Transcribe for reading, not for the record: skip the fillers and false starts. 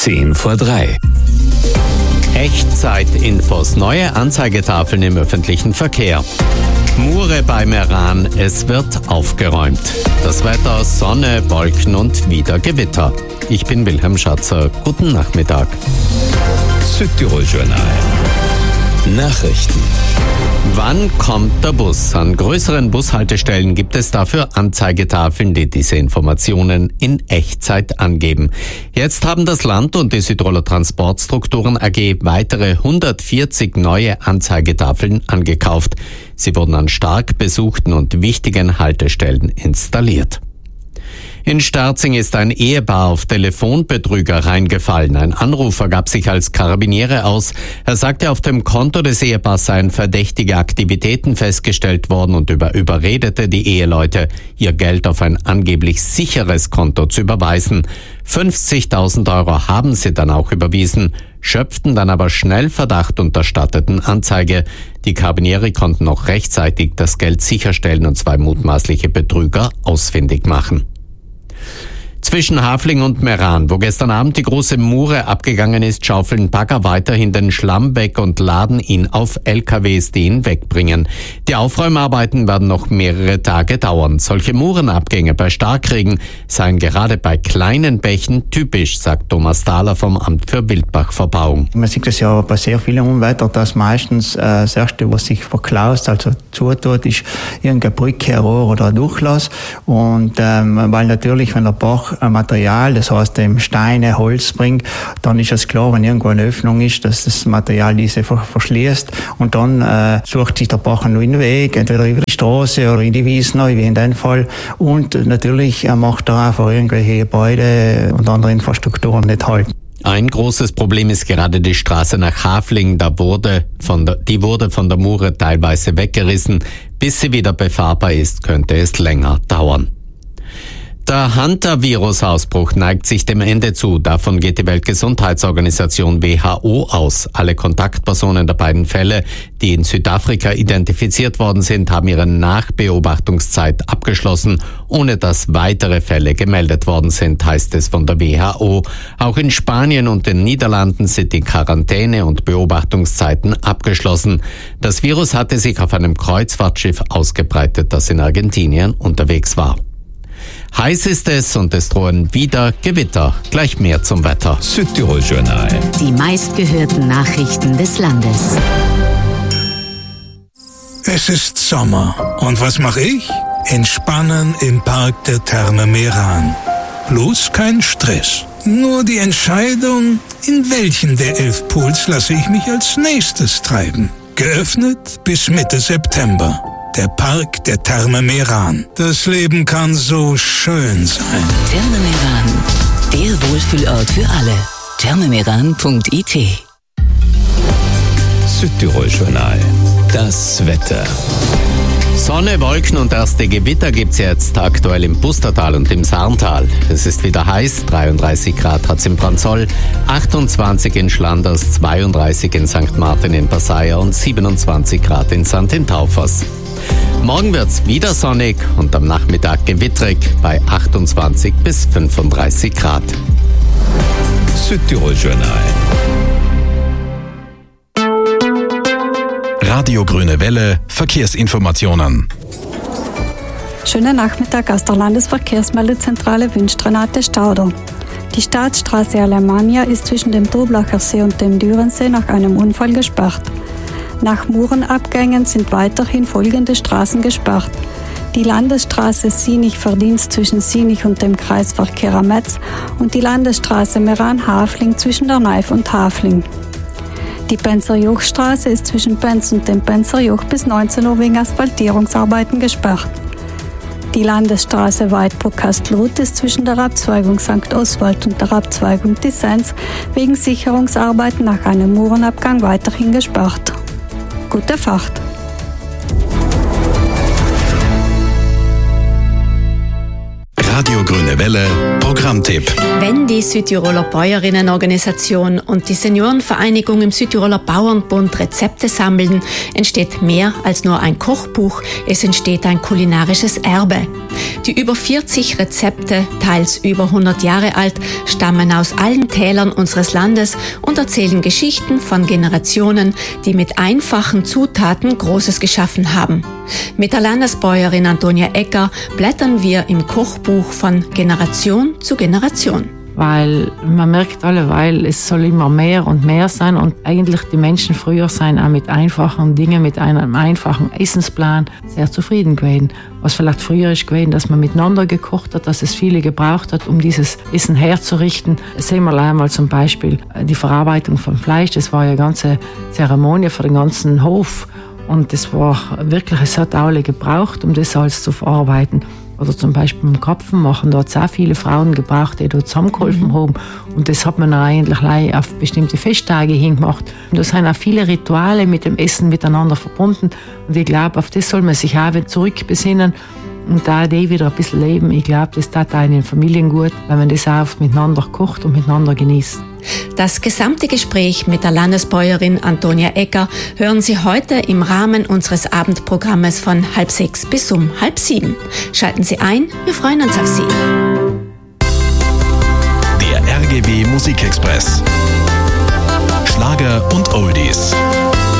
2:10. Echtzeitinfos, neue Anzeigetafeln im öffentlichen Verkehr. Mure bei Meran, es wird aufgeräumt. Das Wetter, Sonne, Wolken und wieder Gewitter. Ich bin Wilhelm Schatzer. Guten Nachmittag. Südtirol Journal. Nachrichten. Wann kommt der Bus? An größeren Bushaltestellen gibt es dafür Anzeigetafeln, die diese Informationen in Echtzeit angeben. Jetzt haben das Land und die Südtiroler Transportstrukturen AG weitere 140 neue Anzeigetafeln angekauft. Sie wurden an stark besuchten und wichtigen Haltestellen installiert. In Sterzing ist ein Ehepaar auf Telefonbetrüger reingefallen. Ein Anrufer gab sich als Karabiniere aus. Er sagte, auf dem Konto des Ehepaars seien verdächtige Aktivitäten festgestellt worden und überredete die Eheleute, ihr Geld auf ein angeblich sicheres Konto zu überweisen. 50.000 Euro haben sie dann auch überwiesen, schöpften dann aber schnell Verdacht und erstatteten Anzeige. Die Karabiniere konnten noch rechtzeitig das Geld sicherstellen und 2 mutmaßliche Betrüger ausfindig machen. Zwischen Hafling und Meran, wo gestern Abend die große Mure abgegangen ist, schaufeln Bagger weiterhin den Schlamm weg und laden ihn auf LKWs, die ihn wegbringen. Die Aufräumarbeiten werden noch mehrere Tage dauern. Solche Murenabgänge bei Starkregen seien gerade bei kleinen Bächen typisch, sagt Thomas Thaler vom Amt für Wildbachverbauung. Man sieht das ja bei sehr vielen Unwettern, dass meistens das Erste, was sich verklaust, also zutut, ist irgendein Brücke, ein Rohr oder ein Durchlass. Und weil natürlich, wenn der Bach Material, das heißt Steine, Holz bringt, dann ist es klar, wenn irgendwo eine Öffnung ist, dass das Material diese verschließt und dann sucht sich der Bach einen neuen Weg, entweder über die Straße oder in die Wiesen, wie in dem Fall. Und natürlich macht er einfach irgendwelche Gebäude und andere Infrastrukturen nicht halt. Ein großes Problem ist gerade die Straße nach Hafling. Die wurde von der Mure teilweise weggerissen. Bis sie wieder befahrbar ist, könnte es länger dauern. Der Hantavirus-Ausbruch neigt sich dem Ende zu. Davon geht die Weltgesundheitsorganisation WHO aus. Alle Kontaktpersonen der beiden Fälle, die in Südafrika identifiziert worden sind, haben ihre Nachbeobachtungszeit abgeschlossen, ohne dass weitere Fälle gemeldet worden sind, heißt es von der WHO. Auch in Spanien und den Niederlanden sind die Quarantäne- und Beobachtungszeiten abgeschlossen. Das Virus hatte sich auf einem Kreuzfahrtschiff ausgebreitet, das in Argentinien unterwegs war. Heiß ist es und es drohen wieder Gewitter. Gleich mehr zum Wetter. Südtirol Journal. Die meistgehörten Nachrichten des Landes. Es ist Sommer. Und was mache ich? Entspannen im Park der Therme Meran. Bloß kein Stress. Nur die Entscheidung, in welchen der 11 Pools lasse ich mich als nächstes treiben. Geöffnet bis Mitte September. Der Park der Therme Meran. Das Leben kann so schön sein. Therme Meran, der Wohlfühlort für alle. thermemeran.it. Südtirol Journal. Das Wetter. Sonne, Wolken und erste Gewitter gibt's jetzt aktuell im Pustertal und im Sarntal. Es ist wieder heiß, 33 Grad hat's in Branzoll, 28 in Schlanders, 32 in St. Martin in Passaia und 27 Grad in St. Taufers. Morgen wird's wieder sonnig und am Nachmittag gewittrig bei 28 bis 35 Grad. Südtirol Journal. Radio Grüne Welle, Verkehrsinformationen. Schönen Nachmittag aus der Landesverkehrsmeldezentrale wünscht Renate Stauder. Die Staatsstraße Alemannia ist zwischen dem Doblacher See und dem Dürensee nach einem Unfall gesperrt. Nach Murenabgängen sind weiterhin folgende Straßen gesperrt. Die Landesstraße Sinich-Verdienst zwischen Sinich und dem Kreisverkehr Metz und die Landesstraße Meran-Hafling zwischen der Neif und Hafling. Die Penzer-Joch-Straße ist zwischen Penz und dem Penzer-Joch bis 19 Uhr wegen Asphaltierungsarbeiten gesperrt. Die Landesstraße Weidbruck-Kastelruth ist zwischen der Abzweigung St. Oswald und der Abzweigung Dissens wegen Sicherungsarbeiten nach einem Murenabgang weiterhin gesperrt. Gute Fahrt! Radio Radio Grüne Welle Programmtipp. Wenn die Südtiroler Bäuerinnenorganisation und die Seniorenvereinigung im Südtiroler Bauernbund Rezepte sammeln, entsteht mehr als nur ein Kochbuch, es entsteht ein kulinarisches Erbe. Die über 40 Rezepte, teils über 100 Jahre alt, stammen aus allen Tälern unseres Landes und erzählen Geschichten von Generationen, die mit einfachen Zutaten Großes geschaffen haben. Mit der Landesbäuerin Antonia Egger blättern wir im Kochbuch von Generation zu Generation. Weil man merkt alleweil, es soll immer mehr und mehr sein und eigentlich die Menschen früher sein auch mit einfachen Dingen, mit einem einfachen Essensplan sehr zufrieden gewesen. Was vielleicht früher ist gewesen, dass man miteinander gekocht hat, dass es viele gebraucht hat, um dieses Essen herzurichten. Sehen wir einmal zum Beispiel die Verarbeitung von Fleisch, das war ja eine ganze Zeremonie für den ganzen Hof und das war wirklich, es hat alle gebraucht, um das alles zu verarbeiten. Oder zum Beispiel beim Krapfen machen, da hat es auch viele Frauen gebraucht, die dort zusammengeholfen haben. Und das hat man eigentlich auf bestimmte Festtage hingemacht. Und da sind auch viele Rituale mit dem Essen miteinander verbunden. Und ich glaube, auf das soll man sich auch wieder zurückbesinnen und da die wieder ein bisschen leben. Ich glaube, das tat auch in den Familien gut, wenn man das auch miteinander kocht und miteinander genießt. Das gesamte Gespräch mit der Landesbäuerin Antonia Egger hören Sie heute im Rahmen unseres Abendprogrammes von 5:30 bis 6:30. Schalten Sie ein, wir freuen uns auf Sie. Der RGW Musikexpress.